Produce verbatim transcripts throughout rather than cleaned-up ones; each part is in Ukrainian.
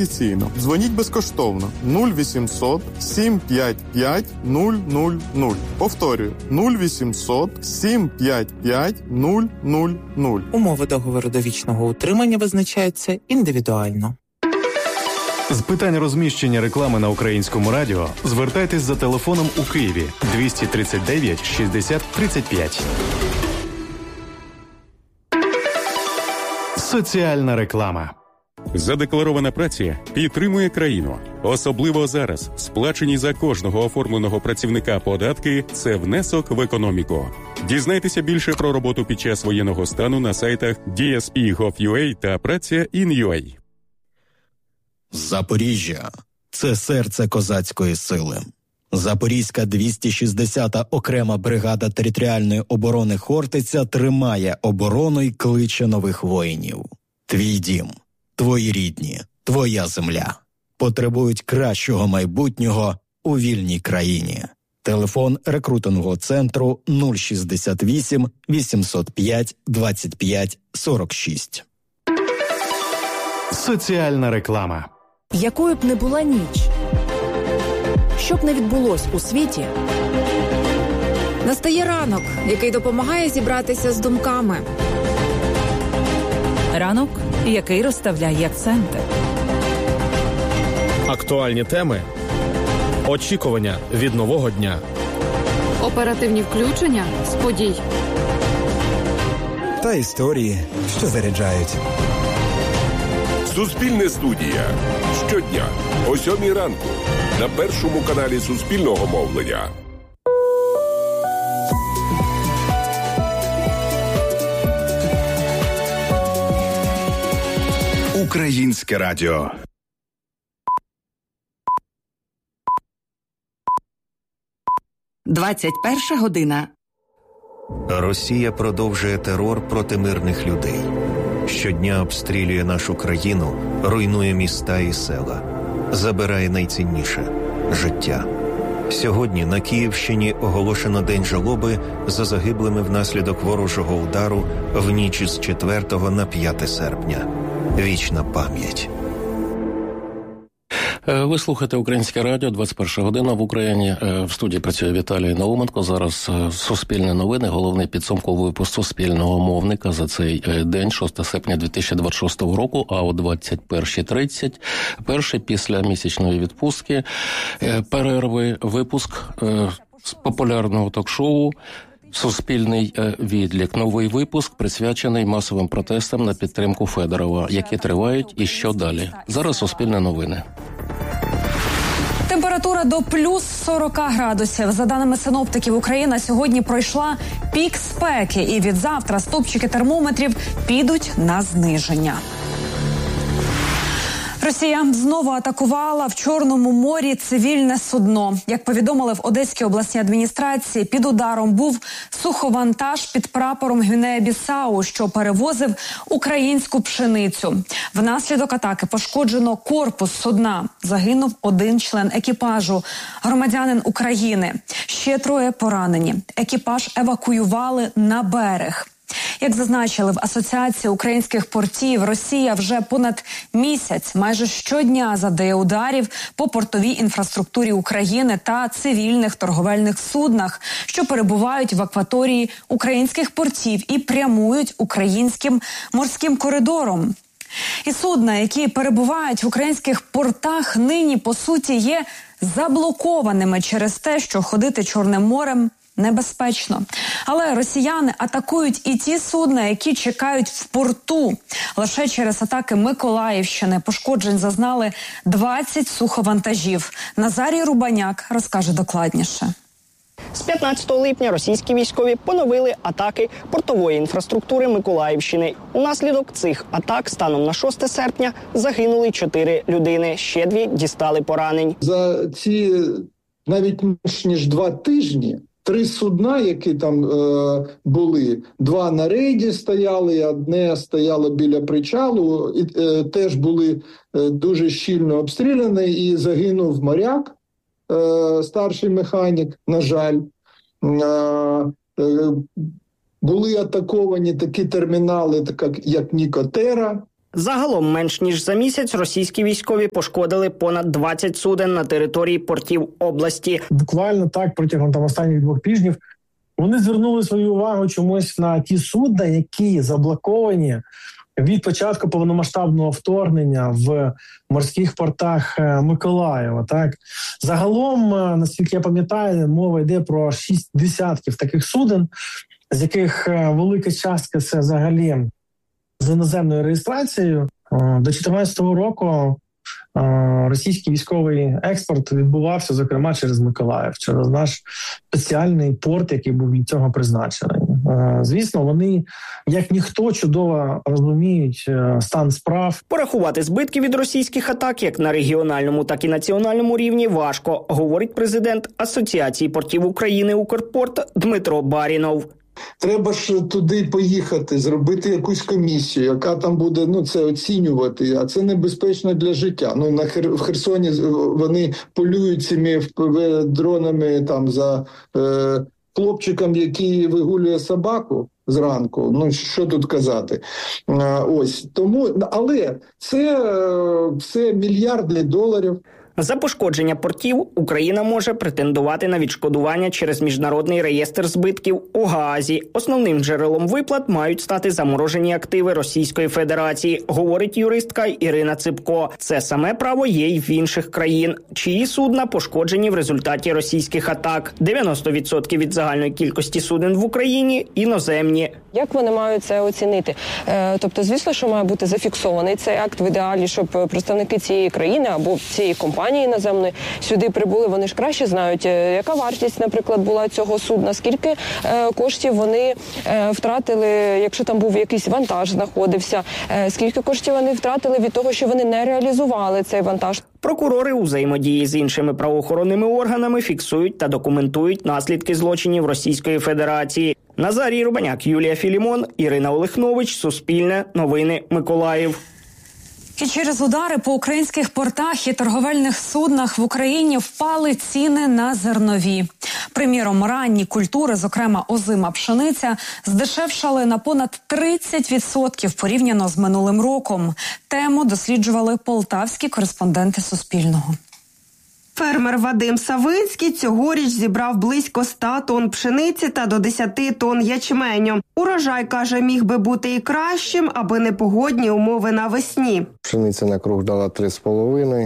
офіційно. Дзвоніть безкоштовно нуль вісімсот сім п'ять п'ять нуль нуль нуль. Повторюю, нуль вісімсот сім п'ять п'ять нуль нуль нуль. Умови договору довічного утримання визначаються індивідуально. З питань розміщення реклами на Українському радіо звертайтесь за телефоном у Києві двісті тридцять дев'ять шістдесят тридцять п'ять. Соціальна реклама. Задекларована праця підтримує країну. Особливо зараз сплачені за кожного оформленого працівника податки – це внесок в економіку. Дізнайтеся більше про роботу під час воєнного стану на сайтах ді ес пі точка гов точка ю а та праця точка ін точка ю а. Запоріжжя – це серце козацької сили. Запорізька двісті шістдесята окрема бригада територіальної оборони «Хортиця» тримає оборону й кличе нових воїнів. Твій дім, твої рідні, твоя земля потребують кращого майбутнього у вільній країні. Телефон рекрутингового центру нуль шістдесят вісім вісімсот п'ять двадцять п'ять сорок шість. Соціальна реклама. Якою б не була ніч, що б не відбулось у світі, настає ранок, який допомагає зібратися з думками. Ранок, який розставляє акценти. Актуальні теми, очікування від нового дня. Оперативні включення з подій. Та історії, що заряджають. Суспільне студія. Щодня о сьомій ранку на першому каналі Суспільного мовлення. Українське радіо. двадцять перша година. Росія продовжує терор проти мирних людей. Щодня обстрілює нашу країну, руйнує міста і села, забирає найцінніше – життя. Сьогодні на Київщині оголошено День жалоби за загиблими внаслідок ворожого удару в ніч із четвертого на п'яте серпня. Вічна пам'ять. Ви слухаєте Українське радіо, двадцять перша година в Україні. В студії працює Віталій Науменко. Зараз Суспільне новини, головний підсумковий випуск Суспільного мовника за цей день, шостого серпня дві тисячі двадцять шостого року, а о двадцять перша тридцять, перший після місячної відпустки, перерви, випуск з популярного ток-шоу «Суспільний відлік». Новий випуск присвячений масовим протестам на підтримку Федорова, які тривають і що далі. Зараз Суспільне новини. Температура до плюс сорок градусів. За даними синоптиків, Україна сьогодні пройшла пік спеки. І від завтра стопчики термометрів підуть на зниження. Росія знову атакувала в Чорному морі цивільне судно. Як повідомили в Одеській обласній адміністрації, під ударом був суховантаж під прапором Гвінея-Бісау, що перевозив українську пшеницю. Внаслідок атаки пошкоджено корпус судна. Загинув один член екіпажу – громадянин України. Ще троє поранені. Екіпаж евакуювали на берег. Як зазначили в Асоціації українських портів, Росія вже понад місяць майже щодня завдає ударів по портовій інфраструктурі України та цивільних торговельних суднах, що перебувають в акваторії українських портів і прямують українським морським коридором. І судна, які перебувають в українських портах, нині, по суті, є заблокованими через те, що ходити Чорним морем небезпечно. Але росіяни атакують і ті судна, які чекають в порту. Лише через атаки Миколаївщини пошкоджень зазнали двадцять суховантажів. Назарій Рубаняк розкаже докладніше. З п'ятнадцятого липня російські військові поновили атаки портової інфраструктури Миколаївщини. Унаслідок цих атак станом на шосте серпня загинули чотири людини, ще дві дістали поранень. За ці навіть менш ніж два тижні три судна, які там е, були, два на рейді стояли, одне стояло біля причалу, і е, теж були е, дуже щільно обстріляні, і загинув моряк, е, старший механік, на жаль. Е, е, були атаковані такі термінали, так як Нікотера, Загалом менш ніж за місяць російські військові пошкодили понад двадцять суден на території портів області. Буквально так протягом там останніх двох тижнів вони звернули свою увагу чомусь на ті судна, які заблоковані від початку повномасштабного вторгнення в морських портах Миколаєва. Так, загалом, наскільки я пам'ятаю, мова йде про шість десятків таких суден, з яких велика частка це взагалі з іноземною реєстрацією. До чотирнадцятого року російський військовий експорт відбувався, зокрема, через Миколаїв, через наш спеціальний порт, який був для цього призначений. Звісно, вони, як ніхто, чудово розуміють стан справ. Порахувати збитки від російських атак як на регіональному, так і національному рівні важко, говорить президент Асоціації портів України «Укрпорт» Дмитро Барінов. Треба ж туди поїхати, зробити якусь комісію, яка там буде, ну, це оцінювати, а це небезпечно для життя. Ну, на Хер... в Херсоні вони полюють цими дронами там за е... хлопчиком, який вигулює собаку зранку. Ну, що тут казати? Е... Ось, тому, але це, це мільярди доларів. За пошкодження портів Україна може претендувати на відшкодування через Міжнародний реєстр збитків у Гаазі. Основним джерелом виплат мають стати заморожені активи Російської Федерації, говорить юристка Ірина Ципко. Це саме право є й в інших країн, чиї судна пошкоджені в результаті російських атак. дев'яносто відсотків від загальної кількості суден в Україні – іноземні. Як вони мають це оцінити? Тобто, звісно, що має бути зафіксований цей акт в ідеалі, щоб представники цієї країни або цієї компанії іноземної сюди прибули, вони ж краще знають, яка вартість, наприклад, була цього судна, скільки е, коштів вони е, втратили, якщо там був якийсь вантаж знаходився, е, скільки коштів вони втратили від того, що вони не реалізували цей вантаж. Прокурори у взаємодії з іншими правоохоронними органами фіксують та документують наслідки злочинів Російської Федерації. Назарій Рубаняк, Юлія Філімон, Ірина Олехнович, Суспільне, Новини, Миколаїв. І через удари по українських портах і торговельних суднах в Україні впали ціни на зернові. Приміром, ранні культури, зокрема озима пшениця, здешевшали на понад тридцять відсотків порівняно з минулим роком. Тему досліджували полтавські кореспонденти Суспільного. Фермер Вадим Савинський цьогоріч зібрав близько ста тонн пшениці та до десяти тонн ячменю. Урожай, каже, міг би бути і кращим, аби не погодні умови навесні. Пшениця на круг дала три з половиною,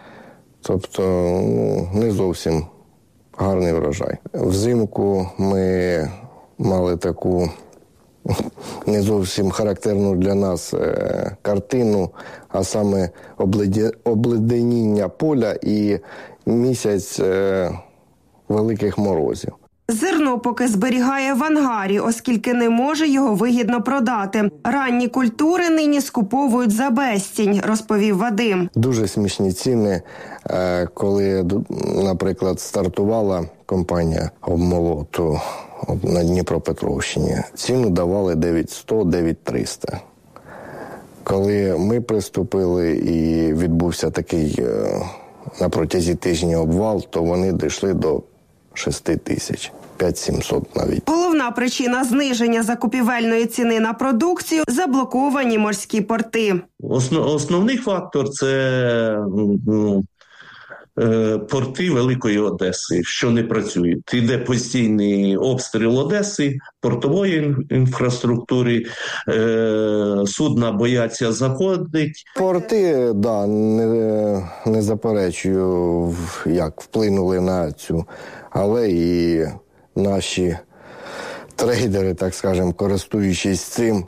тобто ну, не зовсім гарний врожай. Взимку ми мали таку не зовсім характерну для нас е, картину, а саме обледі... обледеніння поля і місяць е, великих морозів. Зерно поки зберігає в ангарі, оскільки не може його вигідно продати. Ранні культури нині скуповують за безцінь, розповів Вадим. Дуже смішні ціни, е, коли, наприклад, стартувала компанія обмолоту на Дніпропетровщині. Ціну давали дев'ять сто - дев'ять триста. Коли ми приступили і відбувся такий на протязі тижня обвал, то вони дійшли до шести тисяч, п'ять сімсот навіть. Головна причина зниження закупівельної ціни на продукцію – заблоковані морські порти. Основ, основний фактор – це ну, порти Великої Одеси, що не працюють. Іде постійний обстріл Одеси, портової інфраструктури, судна бояться заходити. Порти, да, не, не заперечую, як вплинули на цю, але і наші трейдери, так скажемо, користуючись цим,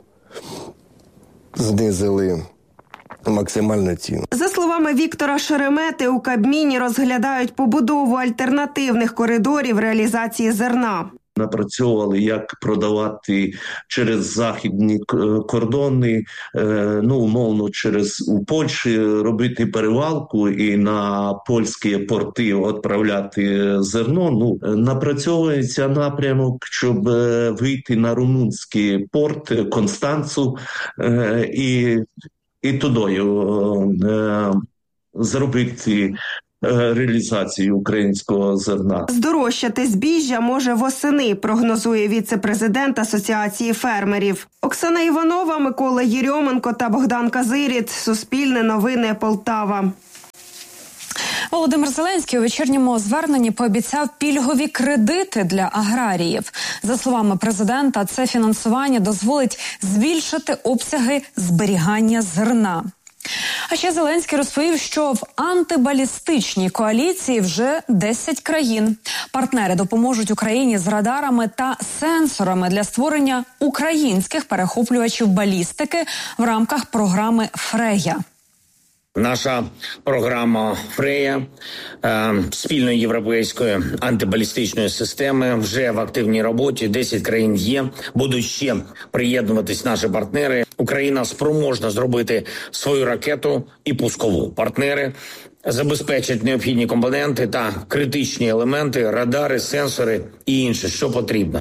знизили максимальну ціну. За словами Віктора Шеремети, у Кабміні розглядають побудову альтернативних коридорів реалізації зерна. Напрацьовували, як продавати через західні кордони, ну, умовно, через у Польщі робити перевалку і на польські порти відправляти зерно. Ну, напрацьовується напрямок, щоб вийти на румунський порт Констанцу і, і туди зробити реалізації українського зерна. Здорожчати збіжжя може восени, прогнозує віце-президент Асоціації фермерів. Оксана Іванова, Микола Єрьоменко та Богдан Казиріт. Суспільне новини, Полтава. Володимир Зеленський у вечірньому зверненні пообіцяв пільгові кредити для аграріїв. За словами президента, це фінансування дозволить збільшити обсяги зберігання зерна. А ще Зеленський розповів, що в антибалістичній коаліції вже десять країн. Партнери допоможуть Україні з радарами та сенсорами для створення українських перехоплювачів балістики в рамках програми «Фрея». Наша програма «Фрея» е, спільної європейської антибалістичної системи вже в активній роботі. десять країн є, будуть ще приєднуватись наші партнери. Україна спроможна зробити свою ракету і пускову. Партнери забезпечать необхідні компоненти та критичні елементи, радари, сенсори і інше, що потрібно.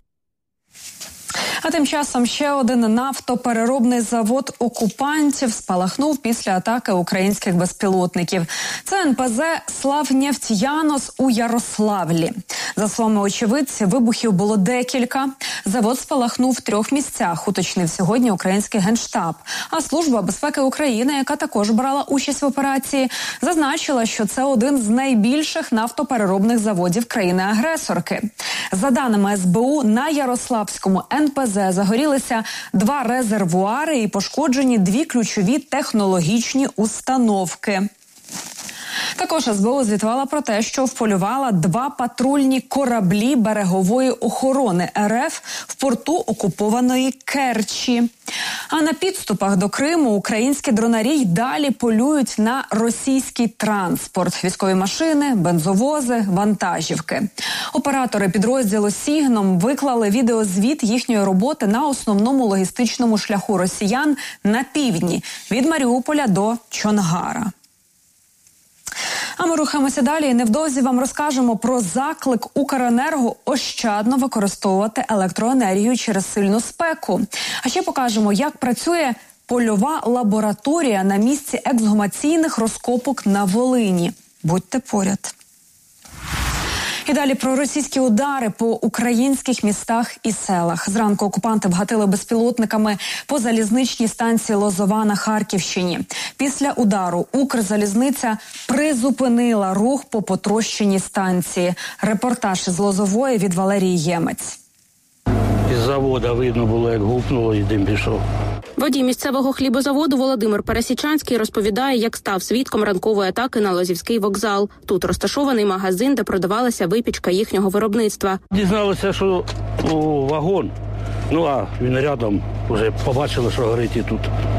А тим часом ще один нафтопереробний завод окупантів спалахнув після атаки українських безпілотників. Це ен пе зе «Славнефтьянос» у Ярославлі. За словами очевидців, вибухів було декілька. Завод спалахнув в трьох місцях, уточнив сьогодні український Генштаб. А Служба безпеки України, яка також брала участь в операції, зазначила, що це один з найбільших нафтопереробних заводів країни-агресорки. За даними ес бе у, на Ярославському ен пе зе загорілися два резервуари і пошкоджені дві ключові технологічні установки. Також ес бе у звітувала про те, що вполювала два патрульні кораблі берегової охорони ер еф в порту окупованої Керчі. А на підступах до Криму українські дронарі й далі полюють на російський транспорт – військові машини, бензовози, вантажівки. Оператори підрозділу «Сігном» виклали відеозвіт їхньої роботи на основному логістичному шляху росіян на півдні – від Маріуполя до Чонгара. А ми рухаємося далі і невдовзі вам розкажемо про заклик Укренерго ощадно використовувати електроенергію через сильну спеку. А ще покажемо, як працює польова лабораторія на місці ексгумаційних розкопок на Волині. Будьте поряд. І далі про російські удари по українських містах і селах. Зранку окупанти вгатили безпілотниками по залізничній станції Лозова на Харківщині. Після удару Укрзалізниця призупинила рух по потрощеній станції. Репортаж із Лозової від Валерії Ємець. Із заводу видно було, як гупнуло і дим пішов. Водій місцевого хлібозаводу Володимир Пересічанський розповідає, як став свідком ранкової атаки на Лозівський вокзал. Тут розташований магазин, де продавалася випічка їхнього виробництва. Дізналися, що о, вагон, ну а він рядом, вже побачили, що горить і тут.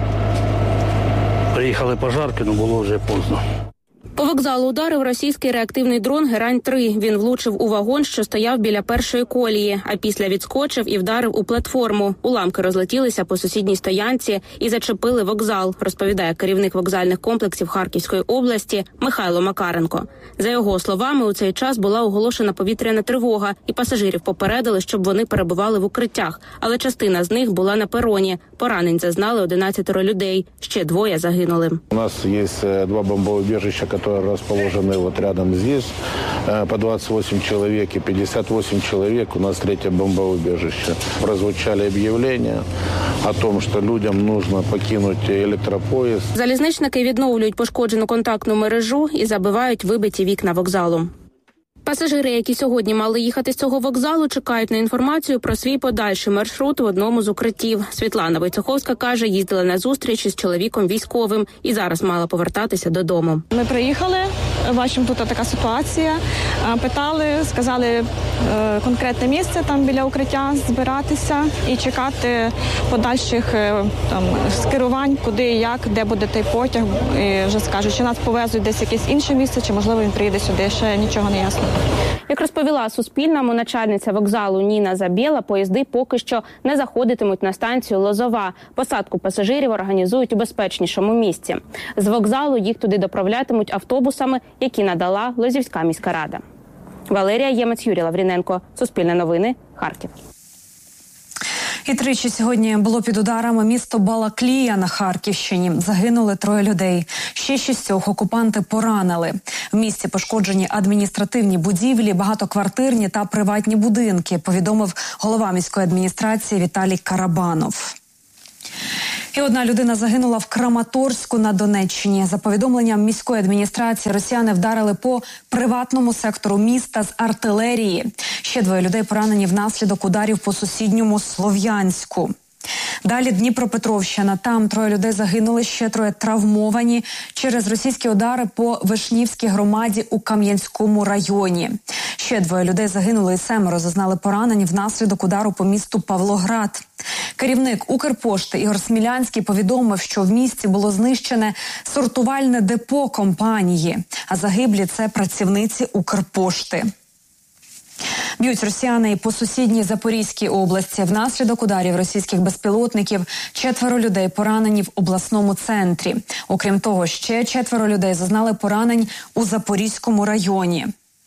Приїхали пожарки, але було вже поздно. По вокзалу ударив російський реактивний дрон Герань три. Він влучив у вагон, що стояв біля першої колії, а після відскочив і вдарив у платформу. Уламки розлетілися по сусідній стоянці і зачепили вокзал, розповідає керівник вокзальних комплексів Харківської області Михайло Макаренко. За його словами, у цей час була оголошена повітряна тривога, і пасажирів попередили, щоб вони перебували в укриттях, але частина з них була на пероні. Поранень зазнали одинадцятеро людей, ще двоє загинули. У нас є два бомбоубежища, которые расположены вот рядом здесь, по двадцать восемь человек и пятьдесят восемь человек. У нас третье бомбоубежище. Прозвучали объявления о том, что людям нужно покинуть електропоїзд. Залізничники відновлюють пошкоджену контактну мережу і забивають вибиті вікна вокзалу. Пасажири, які сьогодні мали їхати з цього вокзалу, чекають на інформацію про свій подальший маршрут в одному з укриттів. Світлана Войцеховська каже, їздила на зустріч із чоловіком військовим і зараз мала повертатися додому. Ми приїхали, бачимо, тут така ситуація. Питали, сказали конкретне місце там біля укриття збиратися і чекати подальших там скерувань, куди, як, де буде той потяг. І вже скажуть, чи нас повезуть десь якесь інше місце, чи можливо він приїде сюди. Ще нічого не ясно. Як розповіла Суспільному начальниця вокзалу Ніна Забєла, поїзди поки що не заходитимуть на станцію Лозова. Посадку пасажирів організують у безпечнішому місці. З вокзалу їх туди доправлятимуть автобусами, які надала Лозівська міська рада. Валерія Ємець, Юрій Лавріненко. Суспільне новини. Харків. І тричі сьогодні було під ударами місто Балаклія на Харківщині. Загинули троє людей. Ще шістьох окупанти поранили. В місті пошкоджені адміністративні будівлі, багатоквартирні та приватні будинки, повідомив голова міської адміністрації Віталій Карабанов. І одна людина загинула в Краматорську на Донеччині. За повідомленням міської адміністрації, росіяни вдарили по приватному сектору міста з артилерії. Ще двоє людей поранені внаслідок ударів по сусідньому Слов'янську. Далі Дніпропетровщина. Там троє людей загинули, ще троє травмовані через російські удари по Вишнівській громаді у Кам'янському районі. Ще двоє людей загинули і семеро зазнали поранені внаслідок удару по місту Павлоград. Керівник Укрпошти Ігор Смілянський повідомив, що в місті було знищене сортувальне депо компанії, а загиблі – це працівниці Укрпошти. Б'ють росіяни і по сусідній Запорізькій області. Внаслідок ударів російських безпілотників четверо людей поранені в обласному центрі. Окрім того, ще четверо людей зазнали поранень у Запорізькому районі.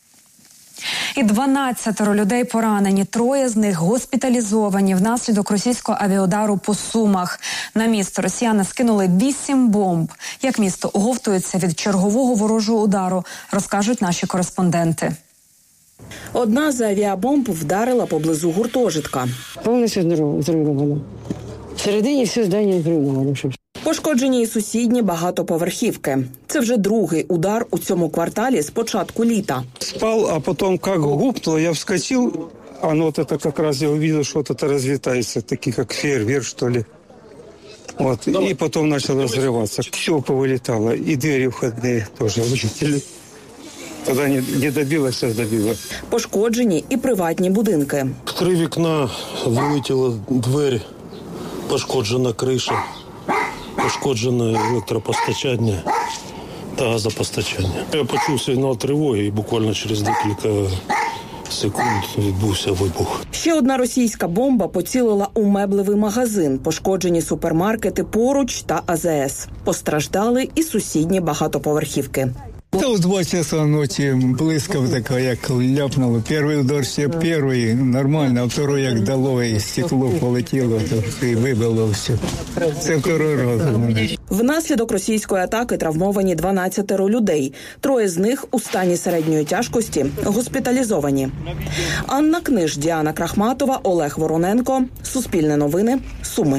І дванадцятеро людей поранені, троє з них госпіталізовані внаслідок російського авіаудару по Сумах. На місто росіяни скинули вісім бомб. Як місто оговтується від чергового ворожого удару, розкажуть наші кореспонденти. Одна з авіабомб вдарила поблизу гуртожитка. Повністю зруйновано. Всередині все здання зруйновано. Пошкоджені і сусідні багатоповерхівки. Це вже другий удар у цьому кварталі з початку літа. Спал, а потом как гупнуло, я вскочил, а ну вот это как раз я увидел, что это разлетается, такие как фейерверк, что ли. Вот, и потом начало взрываться. Все повылетало, и двери входные тоже вылетели. Тоді не, не добилось, зараз добило. Пошкоджені і приватні будинки. Три вікна, вилетіла двері, пошкоджена криша, пошкоджене електропостачання та газопостачання. Я почув сигнал тривоги і буквально через декілька секунд відбувся вибух. Ще одна російська бомба поцілила у меблевий магазин. Пошкоджені супермаркети поруч та А З С. Постраждали і сусідні багатоповерхівки. Да, в два часа ночи близко такая, як ляпнуло. Первый удар ще первый, нормально, а второй як дало, і стекло полетіло, то і вибило все. Це второй раз. Внаслідок російської атаки травмовані дванадцятеро людей. Троє з них у стані середньої тяжкості госпіталізовані. Анна Книж, Діана Крахматова, Олег Вороненко. Суспільне новини. Суми.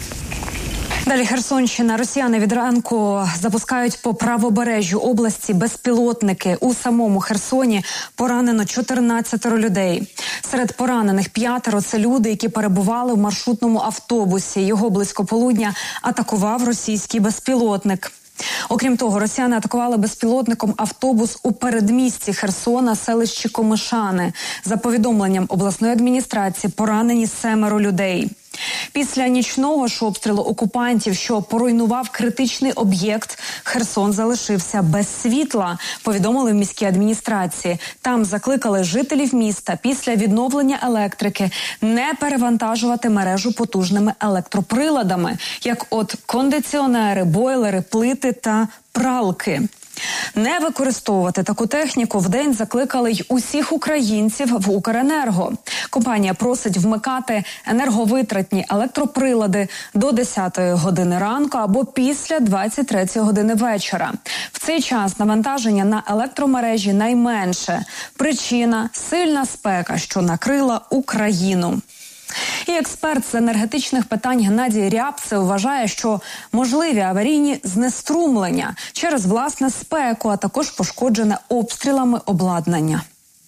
Далі Херсонщина. Росіяни від ранку запускають по правобережжю області безпілотники. У самому Херсоні поранено чотирнадцятеро людей. Серед поранених п'ятеро – це люди, які перебували в маршрутному автобусі. Його близько полудня атакував російський безпілотник. Окрім того, росіяни атакували безпілотником автобус у передмісті Херсона, селищі Комишани. За повідомленням обласної адміністрації, поранені семеро людей. Після нічного ж обстрілу окупантів, що поруйнував критичний об'єкт, Херсон залишився без світла, повідомили в міській адміністрації. Там закликали жителів міста після відновлення електрики не перевантажувати мережу потужними електроприладами, як от кондиціонери, бойлери, плити та пралки. Не використовувати таку техніку вдень закликали й усіх українців в Укренерго. Компанія просить вмикати енерговитратні електроприлади до десятої години ранку або після двадцять третьої години вечора. В цей час навантаження на електромережі найменше. Причина – сильна спека, що накрила Україну. І експерт з енергетичних питань Геннадій Рябцев вважає, що можливі аварійні знеструмлення через власне спеку, а також пошкоджене обстрілами обладнання.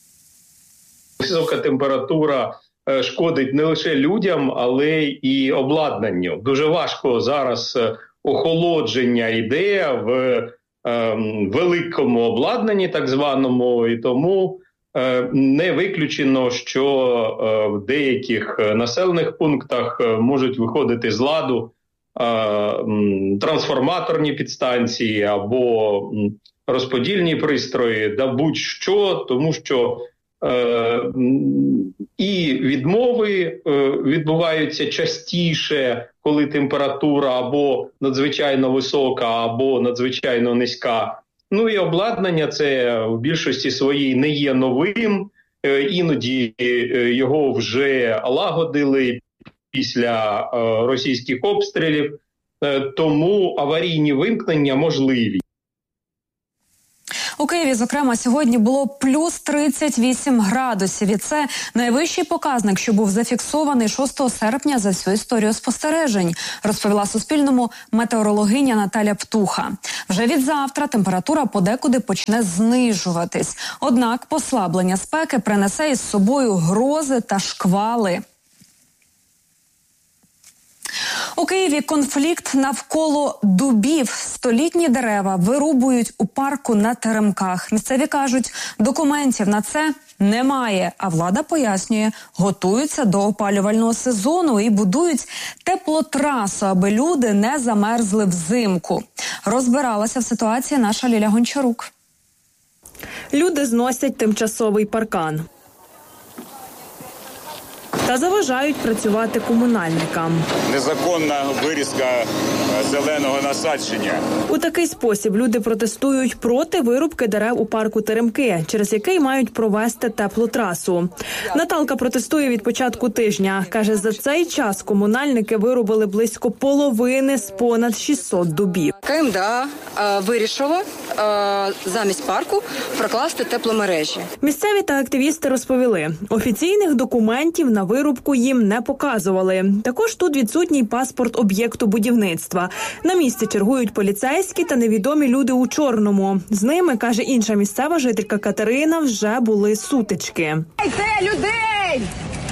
Висока температура шкодить не лише людям, але і обладнанню. Дуже важко зараз охолодження йде в е, великому обладнанні, так званому, і тому не виключено, що в деяких населених пунктах можуть виходити з ладу трансформаторні підстанції або розподільні пристрої, да будь-що, тому що і відмови відбуваються частіше, коли температура або надзвичайно висока, або надзвичайно низька. Ну і обладнання це в більшості своїй не є новим, іноді його вже лагодили після е, російських обстрілів, е, тому аварійні вимкнення можливі. У Києві, зокрема, сьогодні було плюс тридцять вісім градусів. І це найвищий показник, що був зафіксований шостого серпня за всю історію спостережень, розповіла Суспільному метеорологиня Наталя Птуха. Вже від завтра температура подекуди почне знижуватись. Однак послаблення спеки принесе із собою грози та шквали. У Києві конфлікт навколо дубів. Столітні дерева вирубують у парку на Теремках. Місцеві кажуть, документів на це немає. А влада пояснює, готуються до опалювального сезону і будують теплотрасу, аби люди не замерзли взимку. Розбиралася в ситуації наша Ліля Гончарук. Люди зносять тимчасовий паркан та заважають працювати комунальникам. Незаконна вирізка зеленого насадження. У такий спосіб люди протестують проти вирубки дерев у парку Теремки, через який мають провести теплотрасу. Наталка протестує від початку тижня. Каже, за цей час комунальники вирубили близько половини з понад шістсот дубів. КМДА е, вирішило е, замість парку прокласти тепломережі. Місцеві та активісти розповіли, офіційних документів на вирубку їм не показували. Також тут відсутній паспорт об'єкту будівництва. На місці чергують поліцейські та невідомі люди у чорному. З ними, каже інша місцева жителька Катерина, вже були сутички. Це людей!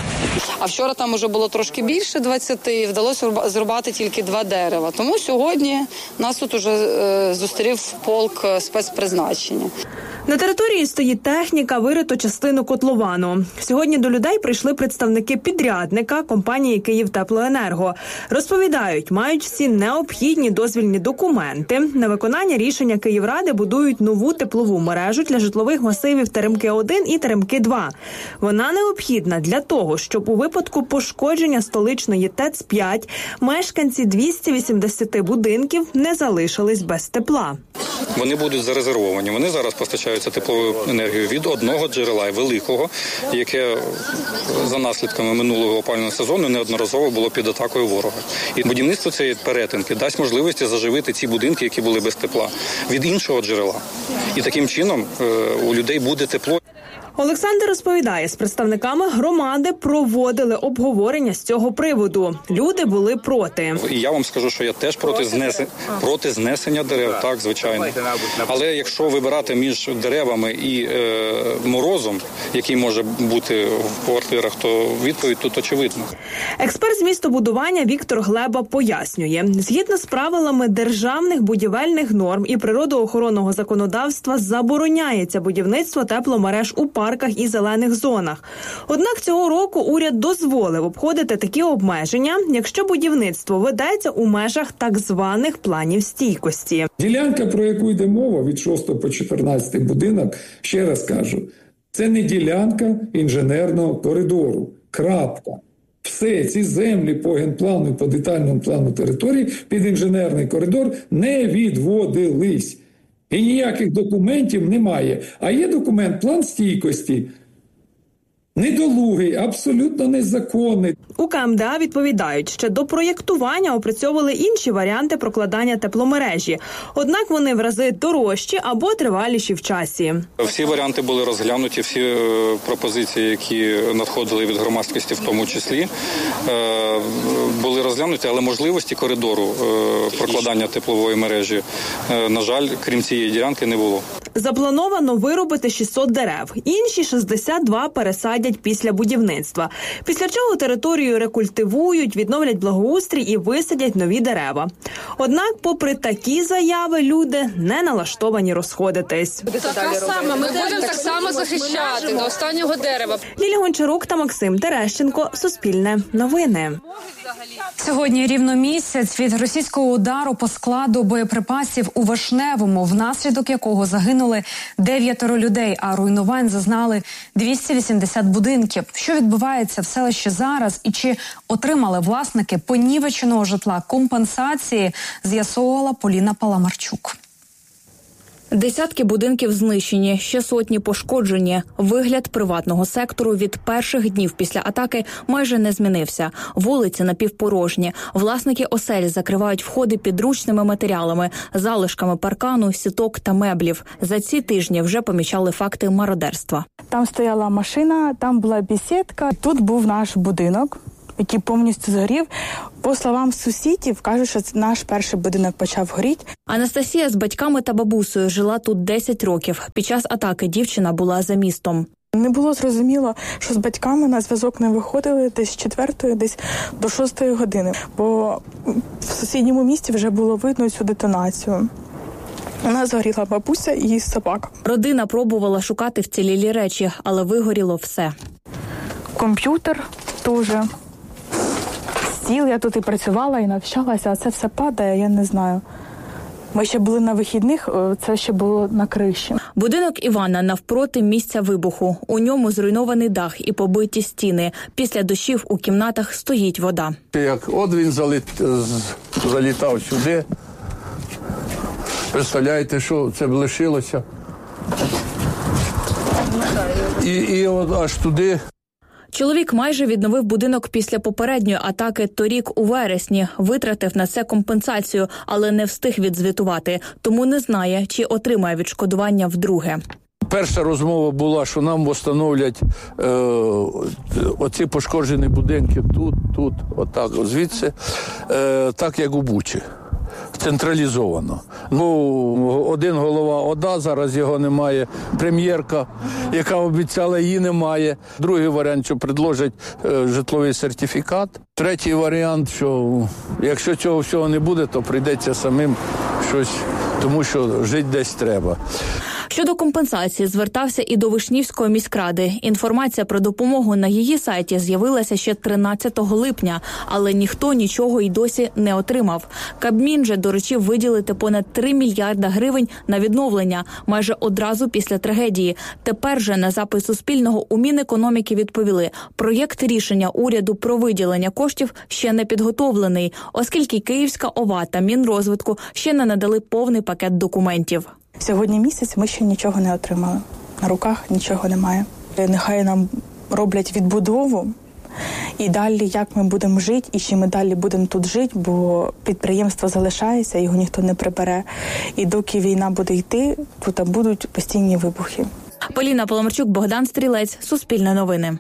А вчора там уже було трошки більше двадцяти, вдалося зрубати тільки два дерева. Тому сьогодні нас тут уже е, зустрів полк спецпризначення. На території стоїть техніка, вирито частину котловану. Сьогодні до людей прийшли представники підрядника компанії «Київтеплоенерго». Розповідають, мають всі необхідні дозвільні документи. На виконання рішення Київради будують нову теплову мережу для житлових масивів Теремки один і Теремки два. Вона необхідна для того, щоб у випадку пошкодження столичної ТЕЦ п'ять мешканці двісті вісімдесят будинків не залишились без тепла. Вони будуть зарезервовані. Вони зараз постачаються тепловою енергією від одного джерела великого, яке за наслідками минулого опалювального сезону неодноразово було під атакою ворога. І будівництво цієї перетинки дасть можливість заживити ці будинки, які були без тепла, від іншого джерела. І таким чином у людей буде тепло. Олександр розповідає, з представниками громади проводили обговорення з цього приводу. Люди були проти. І я вам скажу, що я теж проти знесення, проти знесення дерев, так, звичайно. Але якщо вибирати між деревами і е, морозом, який може бути в квартирах, то відповідь тут очевидна. Експерт з містобудування Віктор Глеба пояснює, згідно з правилами державних будівельних норм і природоохоронного законодавства забороняється будівництво тепломереж у парках і зелених зонах. Однак цього року уряд дозволив обходити такі обмеження, якщо будівництво ведеться у межах так званих планів стійкості. Ділянка, про яку йде мова, від шостого по чотирнадцятий будинок, ще раз кажу, це не ділянка інженерного коридору. Крапка. Все, ці землі по генплану і по детальному плану території під інженерний коридор не відводились. І ніяких документів немає. А є документ план стійкості. Недолугий, абсолютно незаконний. У КМДА відповідають, що до проєктування опрацьовували інші варіанти прокладання тепломережі. Однак вони в рази дорожчі або триваліші в часі. Всі варіанти були розглянуті, всі е, пропозиції, які надходили від громадськості в тому числі, е, були розглянуті, але можливості коридору е, прокладання теплової мережі, е, на жаль, крім цієї ділянки, не було. Заплановано вирубити шістсот дерев, інші шістдесят два пересадять після будівництва. Після чого територію рекультивують, відновлять благоустрій і висадять нові дерева. Однак, попри такі заяви, люди не налаштовані розходитись. Так само, ми будемо так само захищати до останнього дерева. Ліля Гончарук та Максим Терещенко. Суспільне новини. Сьогодні рівно місяць від російського удару по складу боєприпасів у Вишневому, внаслідок якого загинули дев'ятеро людей, а руйнувань зазнали двісті вісімдесят будинків. Що відбувається в селищі зараз і чи отримали власники понівеченого житла компенсації, з'ясовувала Поліна Паламарчук. Десятки будинків знищені, ще сотні пошкоджені. Вигляд приватного сектору від перших днів після атаки майже не змінився. Вулиці напівпорожні. Власники осель закривають входи підручними матеріалами, залишками паркану, сіток та меблів. За ці тижні вже помічали факти мародерства. Там стояла машина, там була бесідка. Тут був наш будинок, який повністю згорів. По словам сусідів, кажуть, що наш перший будинок почав горіти. Анастасія з батьками та бабусею жила тут десять років. Під час атаки дівчина була за містом. Не було зрозуміло, що з батьками на зв'язок не виходили десь з четвертої, десь до шостої години. Бо в сусідньому місті вже було видно цю детонацію. У нас згоріла бабуся і її собака. Родина пробувала шукати вцілілі речі, але вигоріло все. Комп'ютер теж. Стіл, я тут і працювала, і навчалася, а це все падає, я не знаю. Ми ще були на вихідних, це ще було на криші. Будинок Івана навпроти місця вибуху. У ньому зруйнований дах і побиті стіни. Після дощів у кімнатах стоїть вода. Як от він заліт, залітав сюди, представляєте, що це б лишилося. І, і от аж туди. Чоловік майже відновив будинок після попередньої атаки торік у вересні. Витратив на це компенсацію, але не встиг відзвітувати. Тому не знає, чи отримає відшкодування вдруге. Перша розмова була, що нам встановлять е, оці пошкоджені будинки тут, тут, отак, звідси, е, так як у Бучі. Централізовано. Ну, один голова ОДА, зараз його немає. Прем'єрка, яка обіцяла, її немає. Другий варіант, що предложать е, житловий сертифікат. Третій варіант, що якщо цього всього не буде, то прийдеться самим щось, тому що жити десь треба. Щодо компенсації звертався і до Вишнівської міськради. Інформація про допомогу на її сайті з'явилася ще тринадцятого липня, але ніхто нічого й досі не отримав. Кабмін же доручив виділити понад три мільярда гривень на відновлення, майже одразу після трагедії. Тепер же на запит Суспільного у Мінекономіки відповіли, проєкт рішення уряду про виділення коштів ще не підготовлений, оскільки Київська ОВА та Мінрозвитку ще не надали повний пакет документів. Сьогодні місяць ми ще нічого не отримали. На руках нічого немає. Нехай нам роблять відбудову. І далі, як ми будемо жити, і чи ми далі будемо тут жити, бо підприємство залишається, його ніхто не прибере. І доки війна буде йти, тут будуть постійні вибухи. Поліна Поломарчук, Богдан Стрілець, Суспільне новини.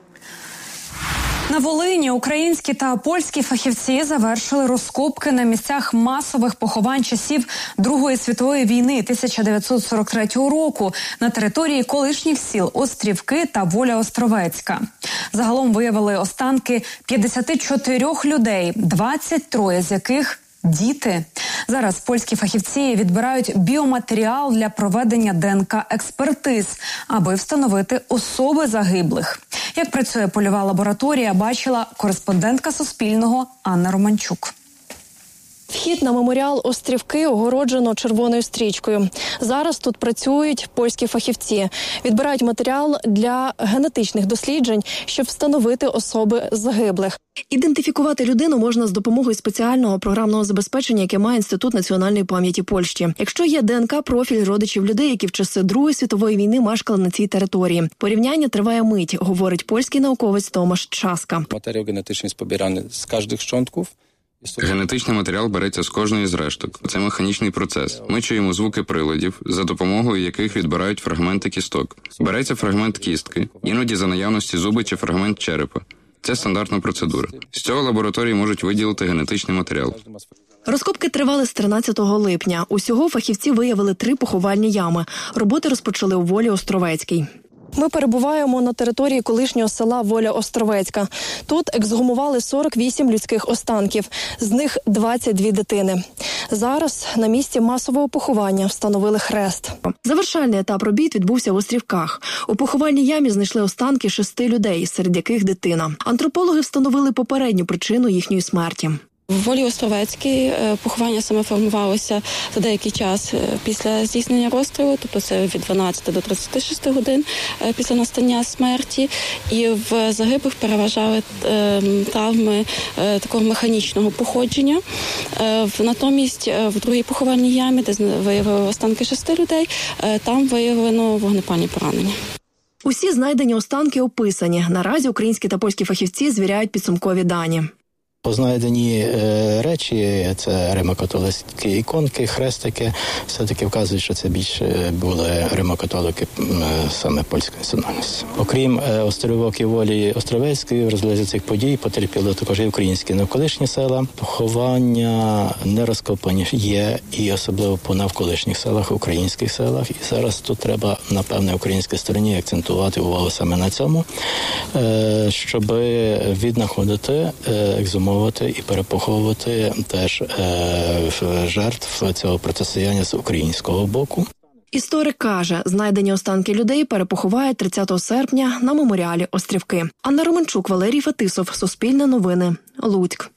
На Волині українські та польські фахівці завершили розкопки на місцях масових поховань часів Другої світової війни тисяча дев'ятсот сорок третього року на території колишніх сіл Острівки та Воля Островецька. Загалом виявили останки п'ятдесят чотири людей, двадцять три з яких діти. Зараз польські фахівці відбирають біоматеріал для проведення ДНК-експертиз, аби встановити особи загиблих. Як працює польова лабораторія, бачила кореспондентка Суспільного Анна Романчук. Вхід на меморіал Острівки огороджено червоною стрічкою. Зараз тут працюють польські фахівці. Відбирають матеріал для генетичних досліджень, щоб встановити особи загиблих. Ідентифікувати людину можна з допомогою спеціального програмного забезпечення, яке має Інститут національної пам'яті Польщі. Якщо є ДНК-профіль родичів людей, які в часи Другої світової війни мешкали на цій території. Порівняння триває мить, говорить польський науковець Томаш Часка. Матеріал генетичний збираний з кожних шчонтків. Генетичний матеріал береться з кожної з решток. Це механічний процес. Ми чуємо звуки приладів, за допомогою яких відбирають фрагменти кісток. Береться фрагмент кістки, іноді за наявності зуби чи фрагмент черепа. Це стандартна процедура. З цього лабораторії можуть виділити генетичний матеріал. Розкопки тривали з тринадцятого липня. Усього фахівці виявили три поховальні ями. Роботи розпочали у Волі Островецькій. Ми перебуваємо на території колишнього села Воля Островецька. Тут ексгумували сорок вісім людських останків, з них двадцять дві дитини. Зараз на місці масового поховання встановили хрест. Завершальний етап робіт відбувся в Острівках. У поховальній ямі знайшли останки шести людей, серед яких дитина. Антропологи встановили попередню причину їхньої смерті. В Волі Островецькій поховання саме формувалося за деякий час після здійснення розстрілу, тобто це від дванадцяти до тридцяти шести годин після настання смерті. І в загиблих переважали травми такого механічного походження. Натомість в другій поховальній ямі, де виявили останки шести людей, там виявлено вогнепальні поранення. Усі знайдені останки описані. Наразі українські та польські фахівці звіряють підсумкові дані. Познайдені е, речі, це римокатолицькі іконки, хрестики, все-таки вказують, що це більше були римокатолики е, саме польської національності. Окрім е, острівок і Волі Островецької, в розгляді цих подій потерпіли також і українські навколишні села. Поховання не розкопані є, і особливо по навколишніх селах, українських селах. І зараз тут треба, напевне, українській стороні акцентувати увагу саме на цьому, е, щоб віднаходити, е, ексгумувати і перепоховувати теж е, жертв цього протистояння з українського боку. Історик каже, знайдені останки людей перепоховають тридцятого серпня на меморіалі Острівки. Анна Романчук, Валерій Фетисов, Суспільне новини, Луцьк.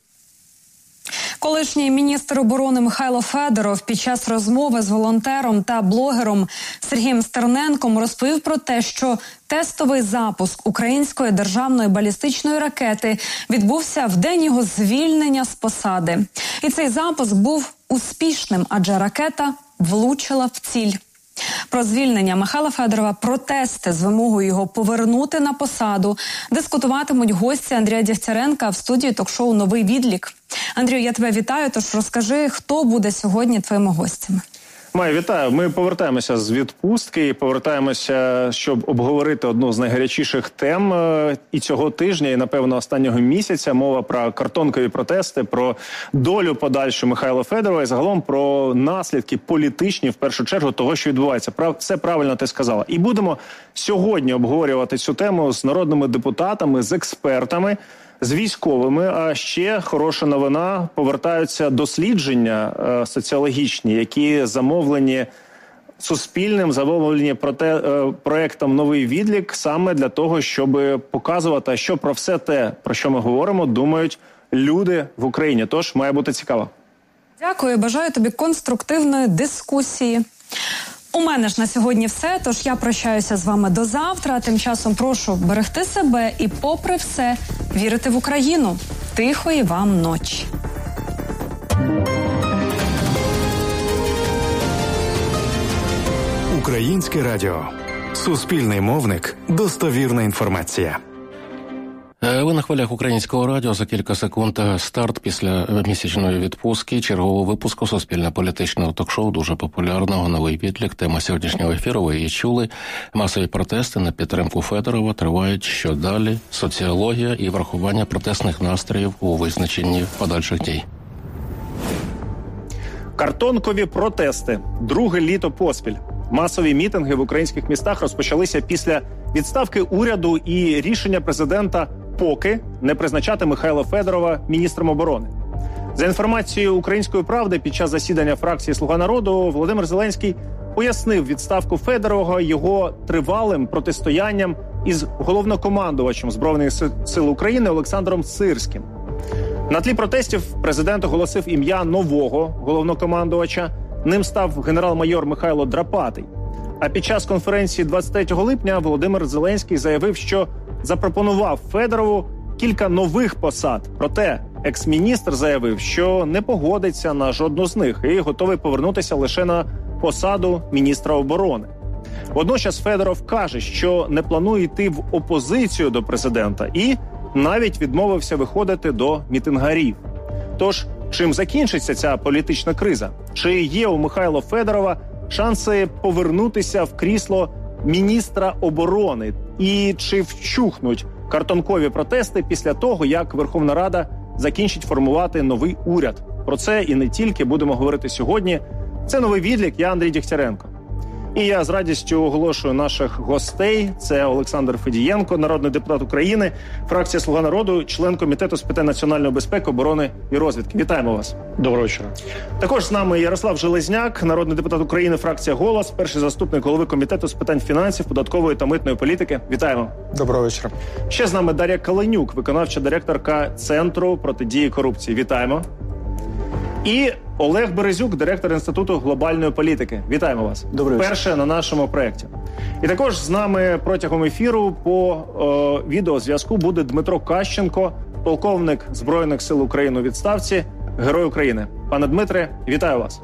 Колишній міністр оборони Михайло Федоров під час розмови з волонтером та блогером Сергієм Стерненком розповів про те, що тестовий запуск української державної балістичної ракети відбувся в день його звільнення з посади. І цей запуск був успішним, адже ракета влучила в ціль. Про звільнення Михайла Федорова, протести з вимогою його повернути на посаду дискутуватимуть гості Андрія Дегтяренка в студії ток-шоу «Новий відлік». Андрію, я тебе вітаю, тож розкажи, хто буде сьогодні твоїми гостями. Майя, вітаю. Ми повертаємося з відпустки і повертаємося, щоб обговорити одну з найгарячіших тем і цього тижня, і, напевно, останнього місяця. Мова про картонкові протести, про долю подальшу Михайла Федорова і загалом про наслідки політичні, в першу чергу, того, що відбувається. Все правильно ти сказала. І будемо сьогодні обговорювати цю тему з народними депутатами, з експертами, з військовими. А ще хороша новина, повертаються дослідження е, соціологічні, які замовлені Суспільним, замовлені проте, е, проектом «Новий відлік» саме для того, щоб показувати, що про все те, про що ми говоримо, думають люди в Україні. Тож має бути цікаво. Дякую, бажаю тобі конструктивної дискусії. У мене ж на сьогодні все, тож я прощаюся з вами до завтра. Тим часом прошу берегти себе і, попри все, вірити в Україну. Тихої вам ночі. Українське радіо. Суспільний мовник. Достовірна інформація. Ви на хвилях Українського радіо. За кілька секунд старт після місячної відпустки чергового випуску суспільно-політичного ток-шоу, дуже популярного «Новий відлік». Тема сьогоднішнього ефіру, ви її чули. Масові протести на підтримку Федорова тривають що далі. Соціологія і врахування протестних настроїв у визначенні подальших дій. Картонкові протести. Друге літо поспіль. Масові мітинги в українських містах розпочалися після відставки уряду і рішення президента поки не призначати Михайла Федорова міністром оборони. За інформацією «Української правди», під час засідання фракції «Слуга народу» Володимир Зеленський пояснив відставку Федорова його тривалим протистоянням із головнокомандувачем Збройних сил України Олександром Сирським. На тлі протестів президент оголосив ім'я нового головнокомандувача. Ним став генерал-майор Михайло Драпатий. А під час конференції двадцять третього липня Володимир Зеленський заявив, що запропонував Федорову кілька нових посад. Проте екс-міністр заявив, що не погодиться на жодну з них і готовий повернутися лише на посаду міністра оборони. Водночас Федоров каже, що не планує йти в опозицію до президента і навіть відмовився виходити до мітингарів. Тож, чим закінчиться ця політична криза? Чи є у Михайла Федорова шанси повернутися в крісло міністра оборони? І чи вщухнуть картонкові протести після того, як Верховна Рада закінчить формувати новий уряд? Про це і не тільки будемо говорити сьогодні. Це «Новий відлік», я Андрій Дегтяренко. І я з радістю оголошую наших гостей. Це Олександр Федієнко, народний депутат України, фракція «Слуга народу», член Комітету з питань національної безпеки, оборони і розвідки. Вітаємо вас. Доброго вечора. Також з нами Ярослав Железняк, народний депутат України, фракція «Голос», перший заступник голови Комітету з питань фінансів, податкової та митної політики. Вітаємо. Доброго вечора. Ще з нами Дар'я Каленюк, виконавча директорка Центру протидії корупції. Вітаємо. І Олег Березюк, директор Інституту глобальної політики. Вітаємо вас. Добрий вечір. Перше на нашому проєкті. І також з нами протягом ефіру по е, відеозв'язку буде Дмитро Кащенко, полковник Збройних сил України у відставці, Герой України. Пане Дмитре, вітаю вас.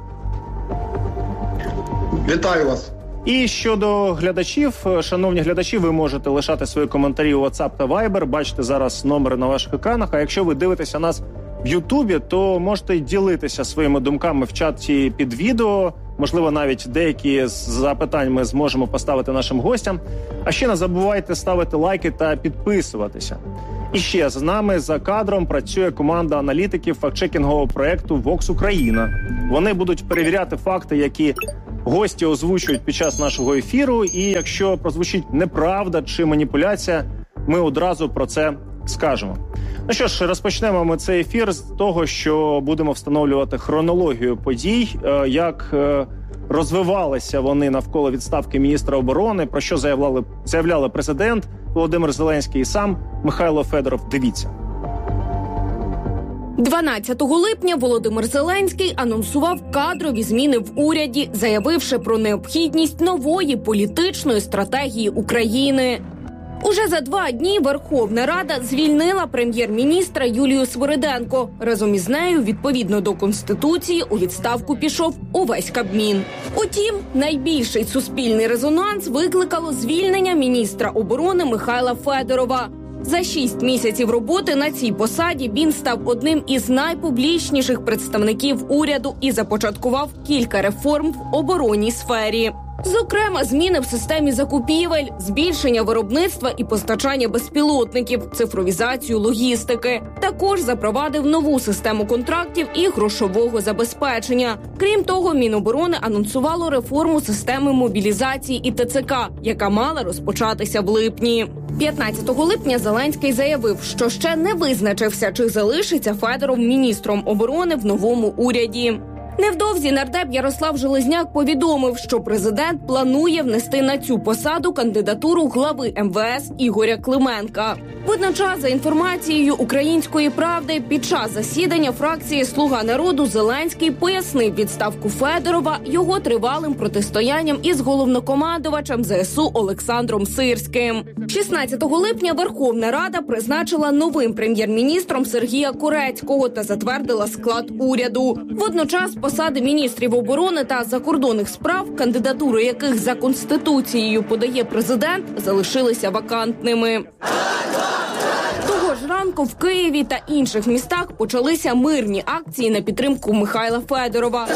Вітаю вас. І щодо глядачів, шановні глядачі, ви можете лишати свої коментарі у WhatsApp та Viber. Бачите зараз номери на ваших екранах. А якщо ви дивитеся нас в Ютубі, то можете ділитися своїми думками в чаті під відео. Можливо, навіть деякі з запитань ми зможемо поставити нашим гостям. А ще не забувайте ставити лайки та підписуватися. І ще з нами за кадром працює команда аналітиків фактчекінгового проєкту Vox Україна. Вони будуть перевіряти факти, які гості озвучують під час нашого ефіру. І якщо прозвучить неправда чи маніпуляція, ми одразу про це скажемо. Ну що ж, розпочнемо ми цей ефір з того, що будемо встановлювати хронологію подій, як розвивалися вони навколо відставки міністра оборони, про що заявляли, заявляли президент Володимир Зеленський і сам Михайло Федоров. Дивіться. дванадцятого липня Володимир Зеленський анонсував кадрові зміни в уряді, заявивши про необхідність нової політичної стратегії України. Уже за два дні Верховна Рада звільнила прем'єр-міністра Юлію Свириденко. Разом із нею, відповідно до Конституції, у відставку пішов увесь Кабмін. Утім, найбільший суспільний резонанс викликало звільнення міністра оборони Михайла Федорова. За шість місяців роботи на цій посаді він став одним із найпублічніших представників уряду і започаткував кілька реформ в оборонній сфері. Зокрема, зміни в системі закупівель, збільшення виробництва і постачання безпілотників, цифровізацію логістики. Також запровадив нову систему контрактів і грошового забезпечення. Крім того, Міноборони анонсувало реформу системи мобілізації і Те Це Ка, яка мала розпочатися в липні. п'ятнадцятого липня Зеленський заявив, що ще не визначився, чи залишиться Федоров міністром оборони в новому уряді. Невдовзі нардеп Ярослав Железняк повідомив, що президент планує внести на цю посаду кандидатуру глави Ем Ве Ес Ігоря Клименка. Водночас, за інформацією «Української правди», під час засідання фракції «Слуга народу» Зеленський пояснив відставку Федорова його тривалим протистоянням із головнокомандувачем Зе Ес У Олександром Сирським. шістнадцятого липня Верховна Рада призначила новим прем'єр-міністром Сергія Корецького та затвердила склад уряду. Водночас посади міністрів оборони та закордонних справ, кандидатури яких за Конституцією подає президент, залишилися вакантними. Того ж ранку в Києві та інших містах почалися мирні акції на підтримку Михайла Федорова.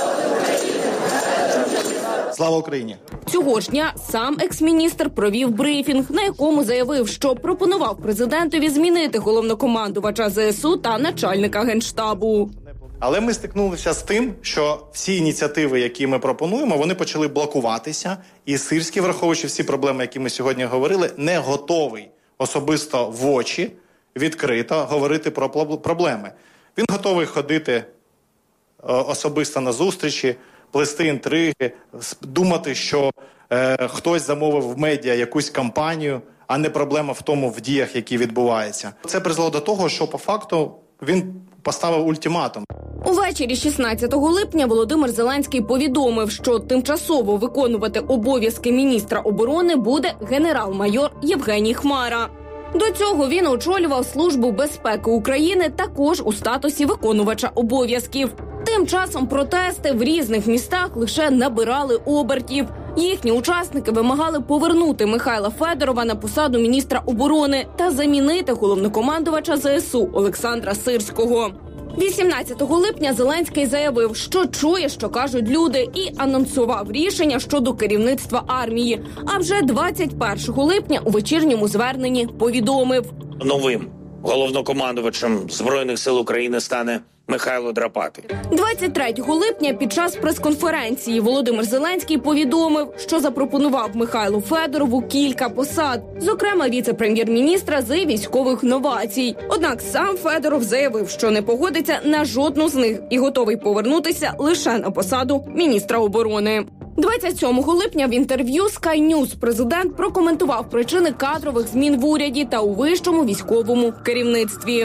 Слава Україні! Цього ж дня сам екс-міністр провів брифінг, на якому заявив, що пропонував президентові змінити головнокомандувача Зе Ес У та начальника Генштабу. Але ми стикнулися з тим, що всі ініціативи, які ми пропонуємо, вони почали блокуватися. І Сирський, враховуючи всі проблеми, які ми сьогодні говорили, не готовий особисто в очі, відкрито говорити про проблеми. Він готовий ходити особисто на зустрічі, плести інтриги, думати, що е, хтось замовив в медіа якусь кампанію, а не проблема в тому, в діях, які відбуваються. Це призвело до того, що по факту він поставив ультиматум. Увечері шістнадцятого липня Володимир Зеленський повідомив, що тимчасово виконувати обов'язки міністра оборони буде генерал-майор Євгеній Хмара. До цього він очолював Службу безпеки України також у статусі виконувача обов'язків. Тим часом протести в різних містах лише набирали обертів. Їхні учасники вимагали повернути Михайла Федорова на посаду міністра оборони та замінити головнокомандувача Зе Ес У Олександра Сирського. вісімнадцятого липня Зеленський заявив, що чує, що кажуть люди, і анонсував рішення щодо керівництва армії. А вже двадцять першого липня у вечірньому зверненні повідомив: новим головнокомандувачем Збройних сил України стане Михайло Драпатий. двадцять третього липня під час прес-конференції Володимир Зеленський повідомив, що запропонував Михайлу Федорову кілька посад, зокрема віце-прем'єр-міністра з військових новацій. Однак сам Федоров заявив, що не погодиться на жодну з них і готовий повернутися лише на посаду міністра оборони. двадцять сьомого липня в інтерв'ю Sky News президент прокоментував причини кадрових змін в уряді та у вищому військовому керівництві.